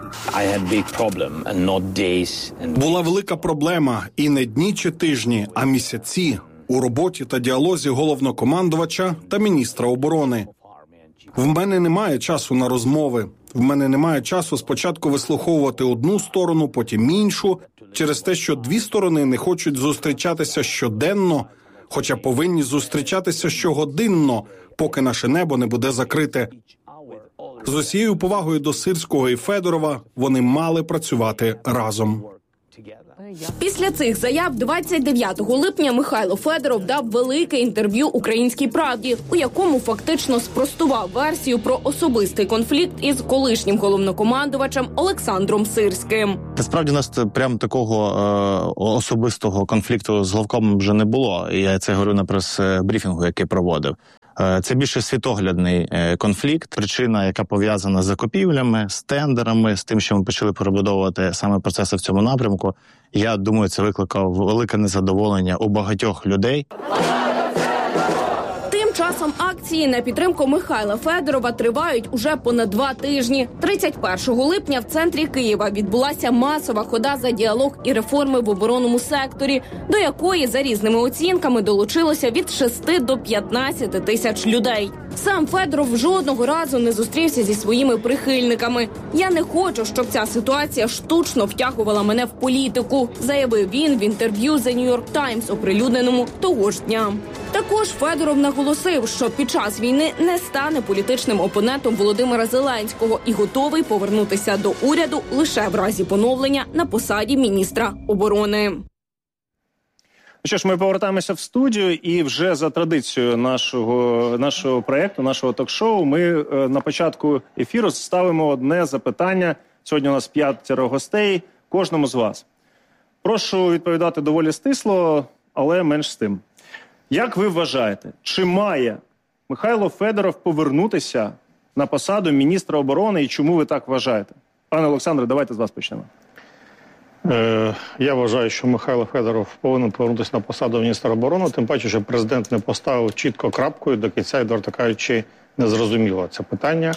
Була велика проблема, і не дні чи тижні, а місяці у роботі та діалозі головнокомандувача та міністра оборони. В мене немає часу на розмови. В мене немає часу спочатку вислуховувати одну сторону, потім іншу, через те, що дві сторони не хочуть зустрічатися щоденно, хоча повинні зустрічатися щогодинно, поки наше небо не буде закрите. З усією повагою до Сирського і Федорова вони мали працювати разом. Після цих заяв двадцять дев'ятого липня Михайло Федоров дав велике інтерв'ю «Українській правді», у якому фактично спростував версію про особистий конфлікт із колишнім головнокомандувачем Олександром Сирським. Насправді, у нас прям такого е, особистого конфлікту з главкомом вже не було. І я це говорю на прес-брифінгу, який проводив. Це більше світоглядний конфлікт, причина, яка пов'язана з закупівлями, з тендерами, з тим, що ми почали перебудовувати саме процеси в цьому напрямку. Я думаю, це викликало велике незадоволення у багатьох людей. Тим часом акції на підтримку Михайла Федорова тривають уже понад два тижні. тридцять першого липня в центрі Києва відбулася масова хода за діалог і реформи в оборонному секторі, до якої, за різними оцінками, долучилося від шести до п'ятнадцяти тисяч людей. Сам Федоров жодного разу не зустрівся зі своїми прихильниками. «Я не хочу, щоб ця ситуація штучно втягувала мене в політику», заявив він в інтерв'ю The New York Times, оприлюдненому того ж дня. Також Федоров наголосив, що під час війни не стане політичним опонентом Володимира Зеленського і готовий повернутися до уряду лише в разі поновлення на посаді міністра оборони. Що ж, ми повертаємося в студію, і вже за традицією нашого, нашого проєкту, нашого ток-шоу, ми е, на початку ефіру ставимо одне запитання. Сьогодні у нас п'ятеро гостей, кожному з вас. Прошу відповідати доволі стисло, але менш з тим. Як ви вважаєте, чи має Михайло Федоров повернутися на посаду міністра оборони, і чому ви так вважаєте? Пане Олександре, давайте з вас почнемо. Я вважаю, що Михайло Федоров повинен повернутися на посаду міністра оборони, тим паче, що президент не поставив чітко крапкою, до кінця, відверто кажучи, не зрозуміло це питання.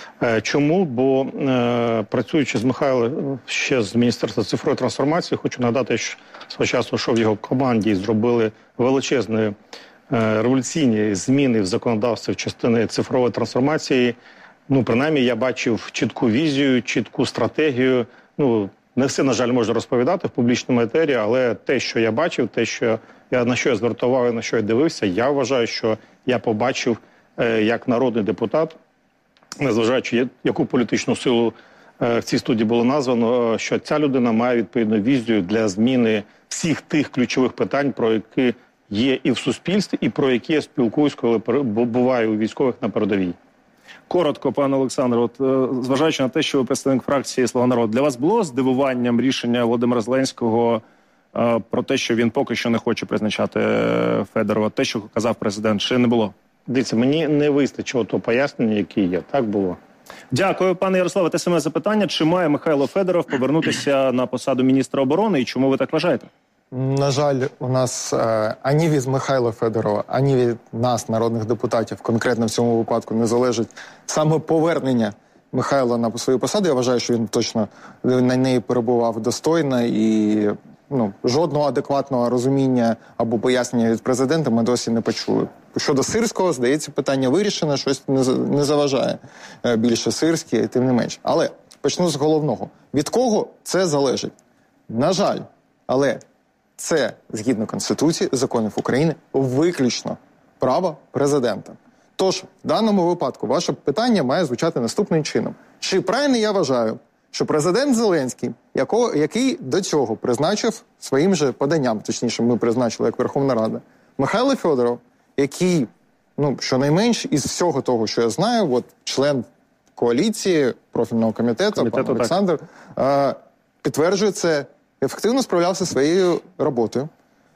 Чому? Бо працюючи з Михайлом ще з Міністерства цифрової трансформації, хочу нагадати, що свого часу, що в його команді зробили величезні революційні зміни в законодавстві в частині цифрової трансформації. Ну, принаймні, я бачив чітку візію, чітку стратегію. Ну, не все, на жаль, можна розповідати в публічному етері, але те, що я бачив, те, що я, на що я звертав увагу, на що я дивився, я вважаю, що я побачив е, як народний депутат, незважаючи, яку політичну силу е, в цій студії було названо, що ця людина має відповідну візію для зміни всіх тих ключових питань, про які є і в суспільстві, і про які я спілкуюсь, коли буваю у військових на передовій. Коротко, пане Олександре, от зважаючи на те, що ви представник фракції «Слуга народу», для вас було здивуванням рішення Володимира Зеленського е, про те, що він поки що не хоче призначати Федорова, те, що казав президент, чи не було? Дивіться, мені не вистачило того пояснення, яке є. Так було. Дякую, пане Ярославе. Те саме запитання, чи має Михайло Федоров повернутися на посаду міністра оборони, і чому ви так вважаєте? На жаль, у нас е, ані від Михайла Федорова, ані від нас, народних депутатів, конкретно в цьому випадку не залежить саме повернення Михайла на свою посаду. Я вважаю, що він точно на неї перебував достойно і ну, жодного адекватного розуміння або пояснення від президента ми досі не почули. Щодо Сирського, здається, питання вирішено, щось не заважає більше Сирський, тим не менш. Але почну з головного. Від кого це залежить? На жаль, але це, згідно Конституції, законів України, виключно право президента. Тож, в даному випадку, ваше питання має звучати наступним чином. Чи правильно я вважаю, що президент Зеленський, якого, який до цього призначив своїм же поданням, точніше, ми призначили як Верховна Рада, Михайло Федоров, який, ну, щонайменш із всього того, що я знаю, от член коаліції, профільного комітету, комітету пан Олександр, е, підтверджує це, ефективно справлявся своєю роботою,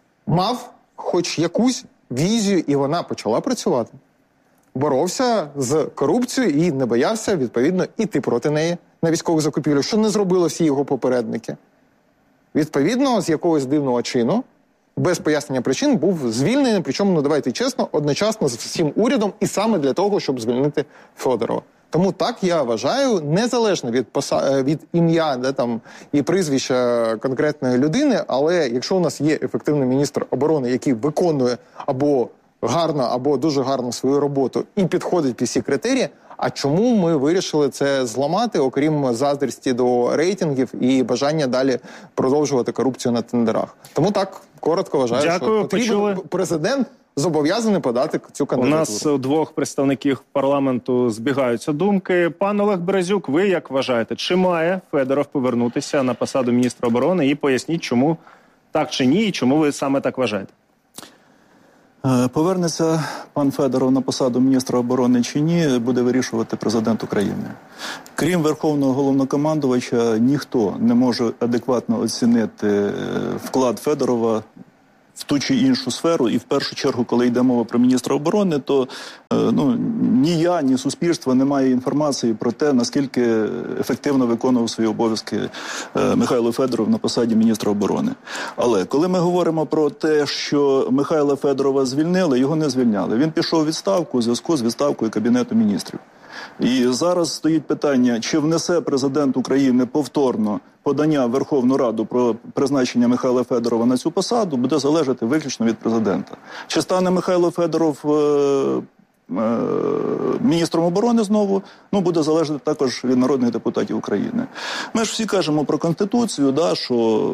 мав хоч якусь візію, і вона почала працювати. Боровся з корупцією і не боявся, відповідно, іти проти неї на військових закупівлях, що не зробили всі його попередники. Відповідно, з якогось дивного чину, без пояснення причин, був звільнений, причому, ну давайте чесно, одночасно з всім урядом і саме для того, щоб звільнити Федорова. Тому так, я вважаю, незалежно від поса... від ім'я, де там і прізвища конкретної людини, але якщо у нас є ефективний міністр оборони, який виконує або гарно, або дуже гарно свою роботу і підходить під всі критерії, а чому ми вирішили це зламати, окрім заздрості до рейтингів і бажання далі продовжувати корупцію на тендерах? Тому так, коротко вважаю, Дякую, що потрібен почули. президент зобов'язаний подати цю кандидатуру. У нас у двох представників парламенту збігаються думки. Пан Олег Березюк, ви як вважаєте, чи має Федоров повернутися на посаду міністра оборони? І поясніть, чому так чи ні, і чому ви саме так вважаєте? Повернеться пан Федоров на посаду міністра оборони чи ні, буде вирішувати президент України. Крім Верховного Головнокомандувача, ніхто не може адекватно оцінити вклад Федорова в ту чи іншу сферу. І в першу чергу, коли йде мова про міністра оборони, то ну, ні я, ні суспільство не має інформації про те, наскільки ефективно виконував свої обов'язки Михайло Федоров на посаді міністра оборони. Але коли ми говоримо про те, що Михайла Федорова звільнили, його не звільняли. Він пішов у відставку у зв'язку з відставкою Кабінету міністрів. І зараз стоїть питання, чи внесе президент України повторно подання в Верховну Раду про призначення Михайла Федорова на цю посаду, буде залежати виключно від президента. Чи стане Михайло Федоров е- е- міністром оборони знову, ну, буде залежати також від народних депутатів України. Ми ж всі кажемо про Конституцію, да, що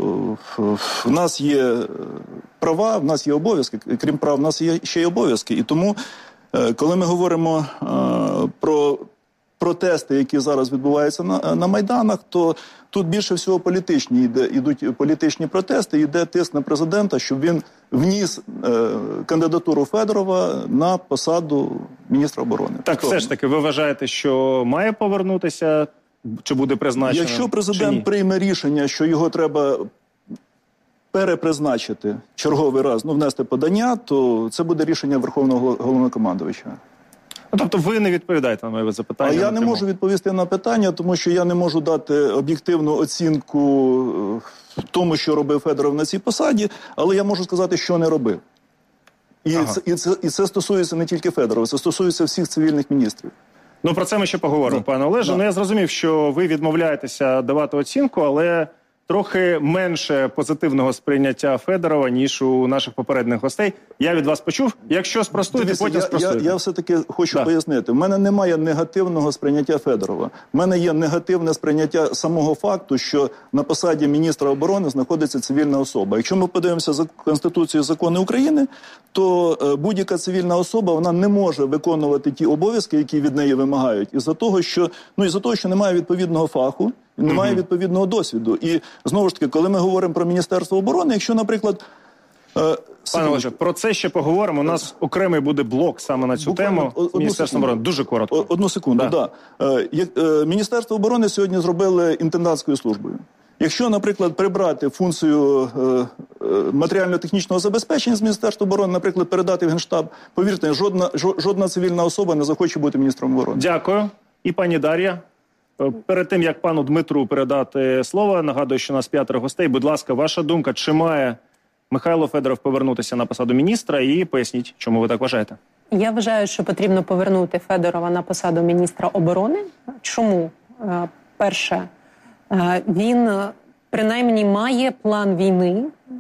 в нас є права, в нас є обов'язки, крім прав, в нас є ще й обов'язки. І тому, коли ми говоримо е, про протести, які зараз відбуваються на, на Майданах, то тут більше всього політичні йде, йдуть політичні протести, йде тиск на президента, щоб він вніс е, кандидатуру Федорова на посаду міністра оборони. Так, все ж таки, ви вважаєте, що має повернутися, чи буде призначено? Якщо президент прийме рішення, що його треба перепризначити черговий раз, ну, внести подання, то це буде рішення Верховного Головнокомандувача. Тобто ви не відповідаєте на моє запитання? А я напряму. не можу відповісти на питання, тому що я не можу дати об'єктивну оцінку тому, що робив Федоров на цій посаді, але я можу сказати, що не робив. І, ага. це, і, це, і це стосується не тільки Федорова, це стосується всіх цивільних міністрів. Ну, про це ми ще поговоримо, пане Олеже. Да. Ну, я зрозумів, що ви відмовляєтеся давати оцінку, але трохи менше позитивного сприйняття Федорова, ніж у наших попередніх гостей. Я від вас почув. Якщо спростуєте, Дивіться, потім я, спростуєте. Я, я все-таки хочу да. пояснити. У мене немає негативного сприйняття Федорова. У мене є негативне сприйняття самого факту, що на посаді міністра оборони знаходиться цивільна особа. Якщо ми подивимося за Конституцію і закони України, то е, будь-яка цивільна особа, вона не може виконувати ті обов'язки, які від неї вимагають, із-за того, що, ну, із-за того, що немає відповідного фаху, немає mm-hmm. відповідного досвіду. І, знову ж таки, коли ми говоримо про Міністерство оборони, якщо, наприклад... Е, Пане Олеже, про це ще поговоримо. У нас окремий буде блок саме на цю Буквально тему. Міністерство оборони. Дуже коротко. Одну секунду, да. да. Е, е, Міністерство оборони сьогодні зробили інтендантською службою. Якщо, наприклад, прибрати функцію е, е, матеріально-технічного забезпечення з Міністерства оборони, наприклад, передати в Генштаб, повірте, жодна, жодна цивільна особа не захоче бути міністром оборони. Дякую. І пані Дар'я. Перед тим, як пану Дмитру передати слово, нагадую, що у нас п'ятеро гостей. Будь ласка, ваша думка, чи має Михайло Федоров повернутися на посаду міністра? І поясніть, чому ви так вважаєте? Я вважаю, що потрібно повернути Федорова на посаду міністра оборони. Чому? Перше, він принаймні має план війни.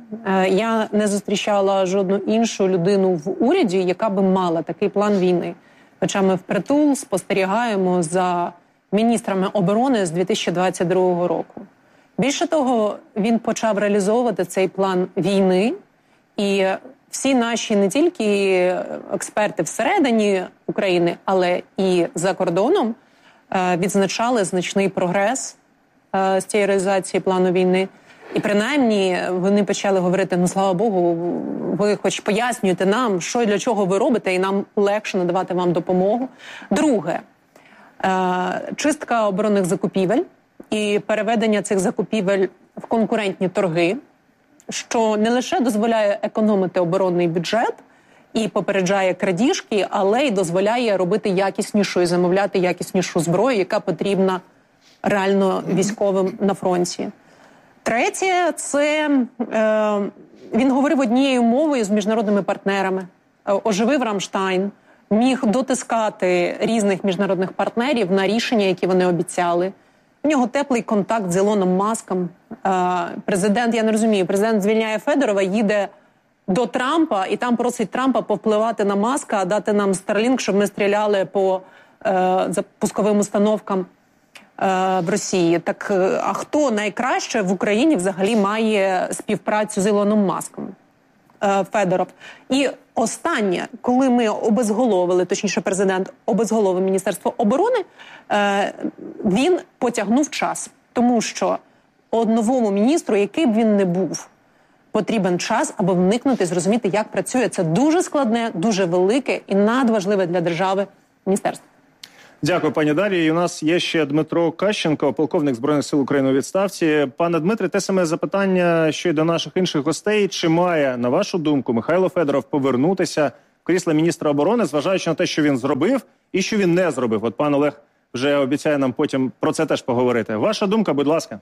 Я не зустрічала жодну іншу людину в уряді, яка би мала такий план війни. Хоча ми впритул спостерігаємо за міністрами оборони з дві тисячі двадцять другого року. Більше того, він почав реалізовувати цей план війни, і всі наші не тільки експерти всередині України, але і за кордоном відзначали значний прогрес з цієї реалізації плану війни. І принаймні вони почали говорити, ну, слава Богу, ви хоч пояснюєте нам, що і для чого ви робите, і нам легше надавати вам допомогу. Друге, чистка оборонних закупівель і переведення цих закупівель в конкурентні торги, що не лише дозволяє економити оборонний бюджет і попереджає крадіжки, але й дозволяє робити якіснішу і замовляти якіснішу зброю, яка потрібна реально військовим на фронті. Третє, це е, він говорив однією мовою з міжнародними партнерами, оживив Рамштайн, міг дотискати різних міжнародних партнерів на рішення, які вони обіцяли. У нього теплий контакт з Ілоном Маском. Президент, я не розумію, президент звільняє Федорова, їде до Трампа і там просить Трампа повпливати на Маска, дати нам Starlink, щоб ми стріляли по е, запусковим установкам е, в Росії. Так, а хто найкраще в Україні взагалі має співпрацю з Ілоном Маском? Е, Федоров. І останнє, коли ми обезголовили, точніше президент обезголовив Міністерство оборони, е, він потягнув час. Тому що новому міністру, який б він не був, потрібен час, аби вникнути, зрозуміти, як працює. Це дуже складне, дуже велике і надважливе для держави міністерство. Дякую, пані Дар'я. І у нас є ще Дмитро Кащенко, полковник Збройних сил України у відставці. Пане Дмитре, те саме запитання, що й до наших інших гостей. Чи має, на вашу думку, Михайло Федоров повернутися в крісло міністра оборони, зважаючи на те, що він зробив і що він не зробив? От пан Олег вже обіцяє нам потім про це теж поговорити. Ваша думка, будь ласка.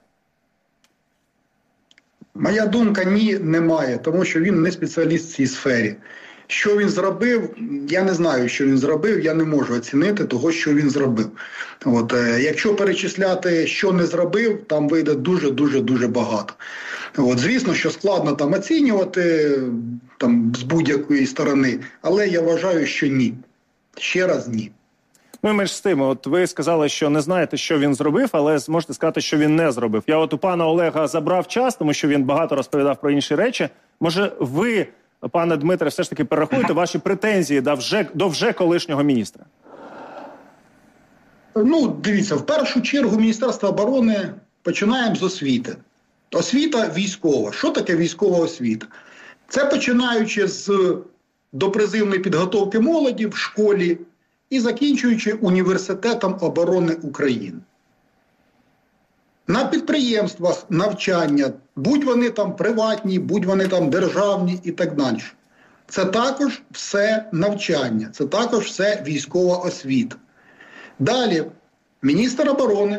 Моя думка – ні, немає, тому що він не спеціаліст в цій сфері. Що він зробив, я не знаю, що він зробив, я не можу оцінити того, що він зробив. От, е, якщо перечисляти, що не зробив, там вийде дуже-дуже-дуже багато. От, звісно, що складно там оцінювати там, з будь-якої сторони, але я вважаю, що ні. Ще раз ні. Ну, і між з тим, от ви сказали, що не знаєте, що він зробив, але зможете сказати, що він не зробив. Я от у пана Олега забрав час, тому що він багато розповідав про інші речі. Може, ви, пане Дмитре, все ж таки перерахуєте ваші претензії до вже, до вже колишнього міністра? Ну, дивіться, в першу чергу Міністерство оборони починаємо з освіти. Освіта військова. Що таке військова освіта? Це починаючи з допризивної підготовки молоді в школі, і закінчуючи університетом оборони України. На підприємствах навчання, будь вони там приватні, будь вони там державні і так далі. Це також все навчання, це також все військова освіта. Далі, міністр оборони,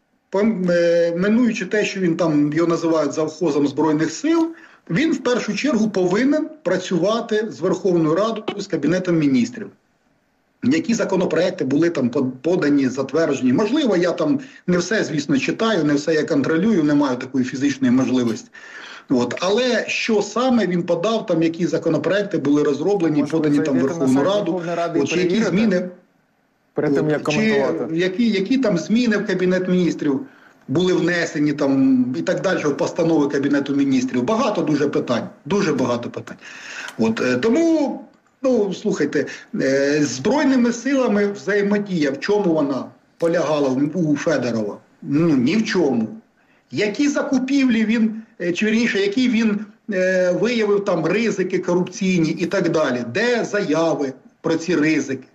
минуючи те, що він там, його називають завхозом Збройних сил, він в першу чергу повинен працювати з Верховною Радою, з Кабінетом міністрів. Які законопроекти були там подані, затверджені. Можливо, я там не все, звісно, читаю, не все я контролюю, не маю такої фізичної можливості. От. Але що саме він подав, там які законопроекти були розроблені, може, подані там в Верховну Раду, от, чи які зміни, перед тим, як коментувати. Чи які, які там зміни в Кабінет міністрів були внесені там і так далі, в постанови Кабінету міністрів. Багато дуже питань, дуже багато питань. От, тому... Ну, слухайте, з Збройними силами взаємодія, в чому вона полягала у Федорова? Ну, ні в чому. Які закупівлі він, чи вірніше, які він е, виявив там ризики корупційні і так далі? Де заяви про ці ризики?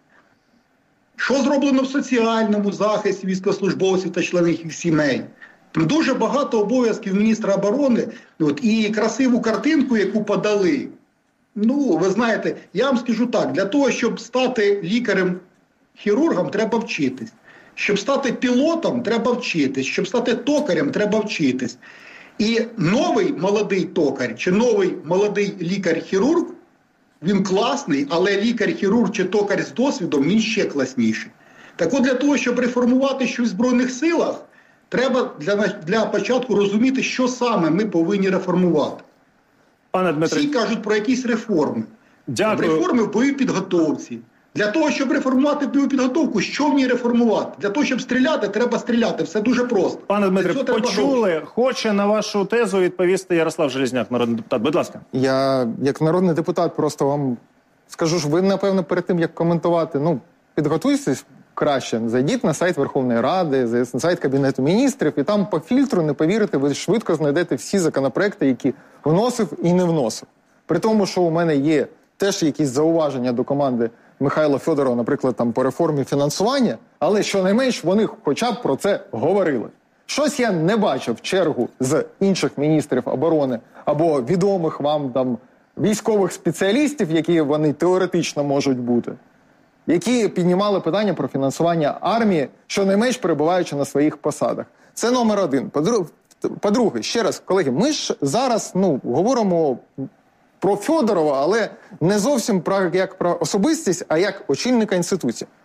Що зроблено в соціальному захисті військовослужбовців та членів їх сімей? Дуже багато обов'язків міністра оборони, от, і красиву картинку, яку подали. Ну, ви знаєте, я вам скажу так, для того, щоб стати лікарем-хірургом, треба вчитись. Щоб стати пілотом, треба вчитись. Щоб стати токарем, треба вчитись. І новий молодий токар, чи новий молодий лікар-хірург, він класний, але лікар-хірург чи токар з досвідом, він ще класніший. Так от для того, щоб реформувати щось в Збройних силах, треба для, для початку розуміти, що саме ми повинні реформувати. Пане Дмитре, всі кажуть про якісь реформи. Дякую. Реформи в бойовій підготовці. Для того, щоб реформувати бойову підготовку, що в ній реформувати? Для того, щоб стріляти, треба стріляти. Все дуже просто. Пане Дмитре, почули. Гроші. Хоче на вашу тезу відповісти Ярослав Железняк, народний депутат. Будь ласка. Я, як народний депутат, просто вам скажу, що ви, напевно, перед тим, як коментувати, ну, підготуйтесь краще. Зайдіть на сайт Верховної Ради, на сайт Кабінету міністрів, і там по фільтру, не повірите, ви швидко знайдете всі законопроекти, які вносив і не вносив. При тому, що у мене є теж якісь зауваження до команди Михайла Федорова, наприклад, там по реформі фінансування, але щонайменш вони хоча б про це говорили. Щось я не бачив чергу з інших міністрів оборони або відомих вам там військових спеціалістів, які вони теоретично можуть бути, які піднімали питання про фінансування армії, щонайменш перебуваючи на своїх посадах. Це номер один. По-друге, ще раз, колеги, ми ж зараз ну, говоримо про Федорова, але не зовсім про, як про особистість, а як очільника інституції.